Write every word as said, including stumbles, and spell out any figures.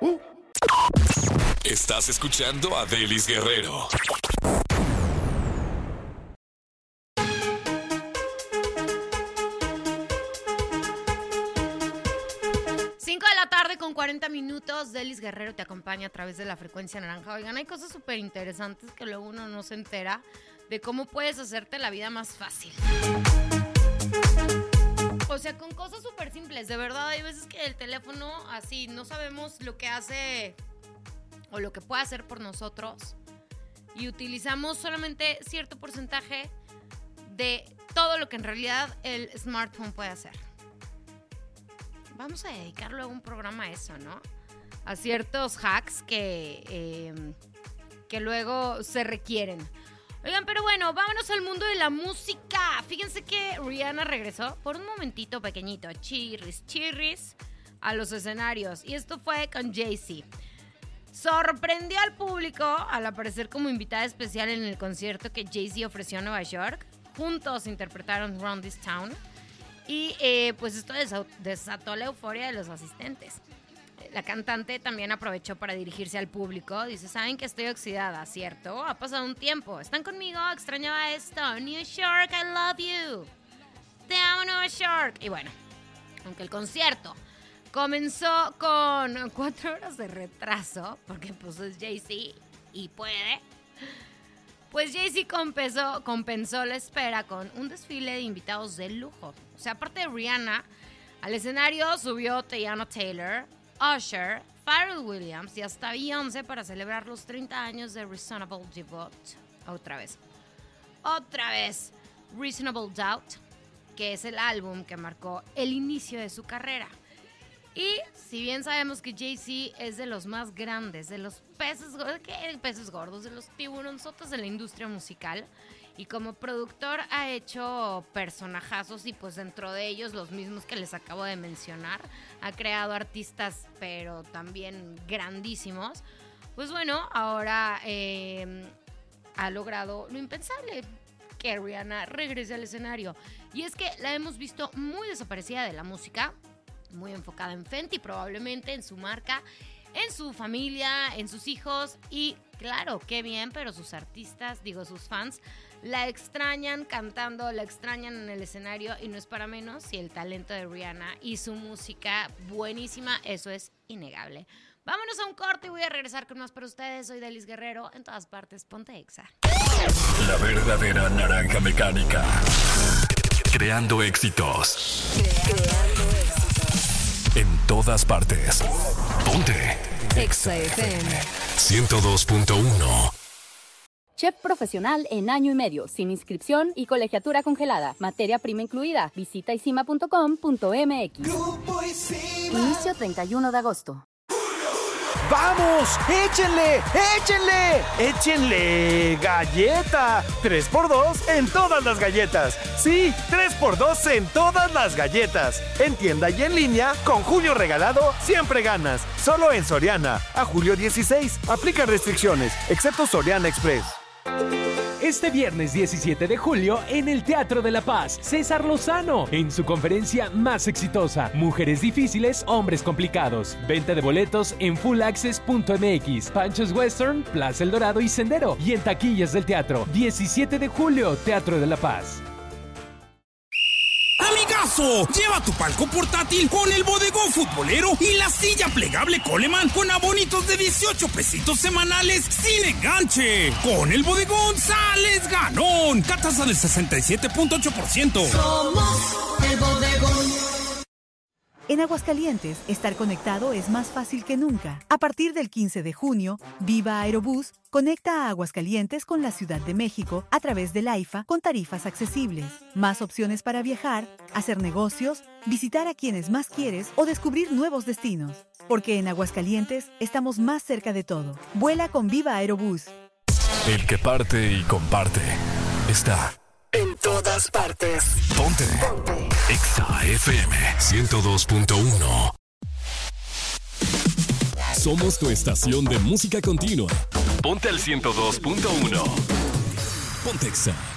Uh. Estás escuchando a Delis Guerrero. cinco de la tarde con cuarenta minutos. Delis Guerrero te acompaña a través de la frecuencia naranja. Oigan, hay cosas súper interesantes que luego uno no se entera de cómo puedes hacerte la vida más fácil. O sea, con cosas súper simples. De verdad, hay veces que el teléfono así no sabemos lo que hace o lo que puede hacer por nosotros y utilizamos solamente cierto porcentaje de todo lo que en realidad el smartphone puede hacer. Vamos a dedicar luego un programa a eso, ¿no? A ciertos hacks que, eh, que luego se requieren. Oigan, pero bueno, vámonos al mundo de la música. Fíjense que Rihanna regresó por un momentito pequeñito, chirris, chirris, a los escenarios. Y esto fue con Jay-Z. Sorprendió al público al aparecer como invitada especial en el concierto que Jay-Z ofreció en Nueva York. Juntos interpretaron Run This Town. Y eh, pues esto desató la euforia de los asistentes. La cantante también aprovechó para dirigirse al público. Dice, saben que estoy oxidada, ¿cierto? Ha pasado un tiempo. ¿Están conmigo? Extrañaba esto. New York, I love you. Te amo, Nueva York. Y bueno, aunque el concierto comenzó con cuatro horas de retraso, porque pues es Jay-Z y puede, pues Jay-Z compensó, compensó la espera con un desfile de invitados de lujo. O sea, aparte de Rihanna, al escenario subió Teyana Taylor, Usher, Pharrell Williams y hasta Beyoncé para celebrar los treinta años de Reasonable Doubt. Otra vez. Otra vez. Reasonable Doubt, que es el álbum que marcó el inicio de su carrera. Y si bien sabemos que Jay-Z es de los más grandes, de los peces gordos, ¿qué peces gordos? De los tiburonzotes de la industria musical. Y como productor ha hecho personajazos y pues dentro de ellos los mismos que les acabo de mencionar. Ha creado artistas pero también grandísimos. Pues bueno, ahora eh, ha logrado lo impensable, que Rihanna regrese al escenario. Y es que la hemos visto muy desaparecida de la música, muy enfocada en Fenty, probablemente en su marca, en su familia, en sus hijos. Y claro, qué bien, pero sus artistas, digo sus fans, la extrañan cantando, la extrañan en el escenario y no es para menos si el talento de Rihanna y su música buenísima, eso es innegable. Vámonos a un corte y voy a regresar con más para ustedes. Soy Delis Guerrero, en todas partes, ponte Exa. La verdadera naranja mecánica. Creando éxitos. Creando éxitos. En todas partes. Ponte Exa F M. ciento dos punto uno. Chef profesional en año y medio, sin inscripción y colegiatura congelada. Materia prima incluida. Visita isima punto com punto m x. Inicio treinta y uno de agosto. ¡Vamos! ¡Échenle! ¡Échenle! ¡Échenle! ¡Galleta! tres por dos en todas las galletas. Sí, tres por dos en todas las galletas. En tienda y en línea, con Julio Regalado, siempre ganas. Solo en Soriana. A julio dieciséis. Aplica restricciones, excepto Soriana Express. Este viernes diecisiete de julio, en el Teatro de la Paz, César Lozano, en su conferencia más exitosa, Mujeres difíciles, hombres complicados. Venta de boletos en full access punto m x, Panchos Western, Plaza El Dorado y Sendero. Y en taquillas del teatro. diecisiete de julio, Teatro de la Paz. ¡Amigazo! Lleva tu palco portátil con el bodegón futbolero y la silla plegable Coleman con abonitos de dieciocho pesitos semanales sin enganche. Con el bodegón sales ganón. Catasa del sesenta y siete punto ocho por ciento. Somos el bodegón. En Aguascalientes, estar conectado es más fácil que nunca. A partir del quince de junio, Viva Aerobús conecta a Aguascalientes con la Ciudad de México a través del AIFA con tarifas accesibles. Más opciones para viajar, hacer negocios, visitar a quienes más quieres o descubrir nuevos destinos. Porque en Aguascalientes estamos más cerca de todo. Vuela con Viva Aerobús. El que parte y comparte está En todas partes. Ponte. Ponte. Exa F M ciento dos punto uno. Somos tu estación de música continua. Ponte al ciento dos punto uno. Ponte Exa.